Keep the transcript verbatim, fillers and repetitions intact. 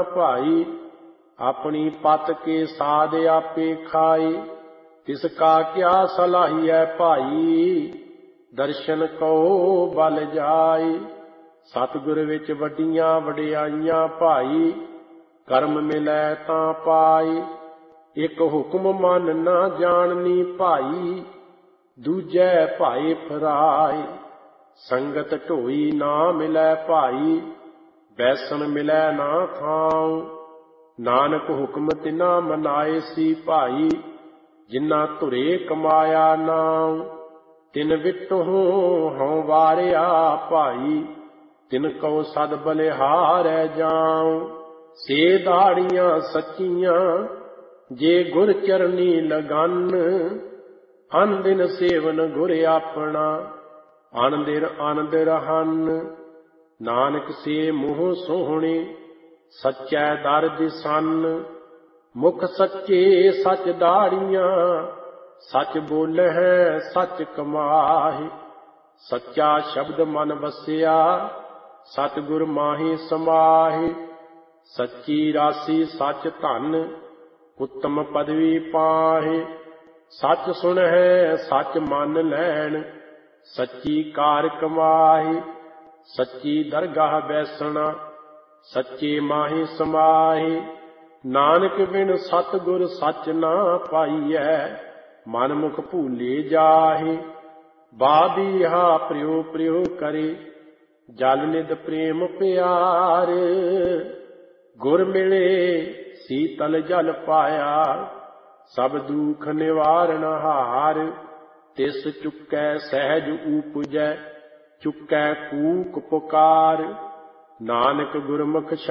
भाई। अपनी पत के साध आपे खाए, तिसका क्या सलाहिए भाई। दर्शन को बल जाए, सतगुर विच वड्डियां वडियाइयां भाई। करम मिलै तां पाए, एक हुक्म मन ना जाननी भाई। दूजै भाए फराए, संगत ढोई ना मिलै भाई। बैसन मिलै ना थाऊं, नानक हुक्म तिना मनाए सी भाई। जिन्ना धुरे कमाया नाम, तिन विटों हਉ वारिया भाई। तिन को सद बलिहारै जाऊं, से दाड़ियां सच्चियां जे गुर चरनी लगन। अन दिन सेवन गुर अपना, अन दिन आनंद रहन। नानक से मुँह सोहणे, सच्चै दर दिसन। मुख सच्चे सच दाड़ियां, सच बोले है सच कमाहि। सच्चा शब्द मन बसिया, सतगुर माही समाहि। सच्ची राशि सच धन, उत्तम पदवी पाहि। सच सुन है सच मन लैन, सच्ची कार कमाहि। सच्ची दरगाह बैसना, सच्चे माही समाहि। नानक बिन सतगुर सच ना पाइयै, मन मुख भूले जाहि। बाबीहा प्रियो प्रियो करे, जल निध प्रेम प्यार। गुर मिले शीतल जल पाया, सब दुख निवारण हार। तिस चुकै सहज उपजै, चुकै कूक पुकार। नानक गुरमुख